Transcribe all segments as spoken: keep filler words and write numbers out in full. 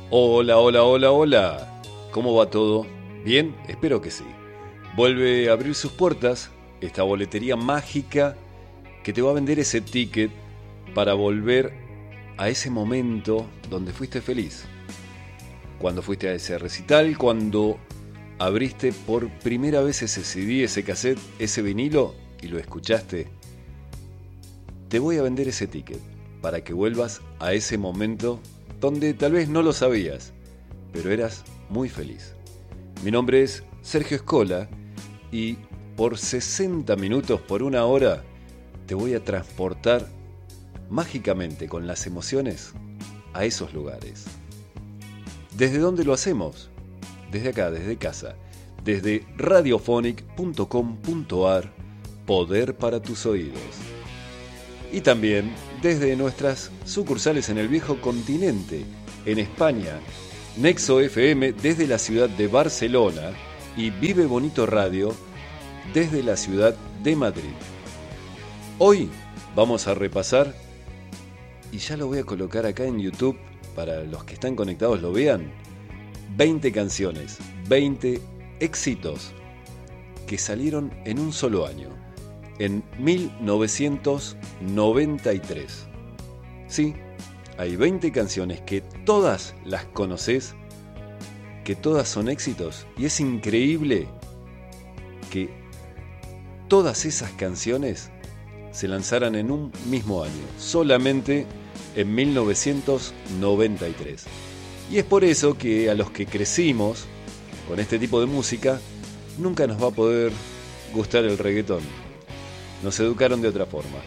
Hola, hola, hola, hola. ¿Cómo va todo? ¿Bien? Espero que sí. Vuelve a abrir sus puertas esta boletería mágica que te va a vender ese ticket para volver a ese momento donde fuiste feliz. Cuando fuiste a ese recital, cuando abriste por primera vez ese C D, ese cassette, ese vinilo y lo escuchaste. Te voy a vender ese ticket para que vuelvas a ese momento donde tal vez no lo sabías, pero eras muy feliz. Mi nombre es Sergio Escola y por sesenta minutos, por una hora, te voy a transportar mágicamente con las emociones a esos lugares. ¿Desde dónde lo hacemos? Desde acá, desde casa, desde radiophonic punto com punto a r, poder para tus oídos. Y también desde nuestras sucursales en el viejo continente, en España, Nexo F M desde la ciudad de Barcelona y Vive Bonito Radio desde la ciudad de Madrid. Hoy vamos a repasar, y ya lo voy a colocar acá en YouTube para los que están conectados lo vean, veinte canciones, veinte éxitos que salieron en un solo año. En mil novecientos noventa y tres. Sí, hay veinte canciones que todas las conoces, que todas son éxitos, y es increíble que todas esas canciones se lanzaran en un mismo año, solamente en mil novecientos noventa y tres. Y es por eso que a los que crecimos con este tipo de música, nunca nos va a poder gustar el reggaetón. Nos educaron de otra forma.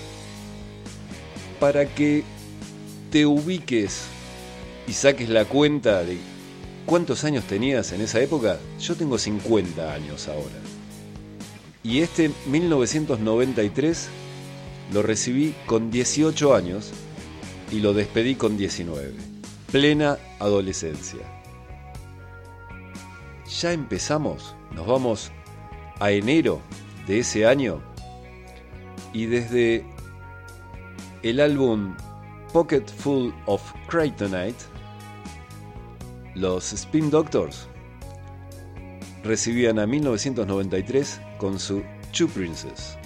Para que te ubiques y saques la cuenta de cuántos años tenías en esa época, yo tengo cincuenta años ahora. Y este mil novecientos noventa y tres lo recibí con dieciocho años y lo despedí con diecinueve. Plena adolescencia. Ya empezamos, nos vamos a enero de ese año. Y desde el álbum Pocket Full of Kryptonite, los Spin Doctors recibían a mil novecientos noventa y tres con su Two Princes.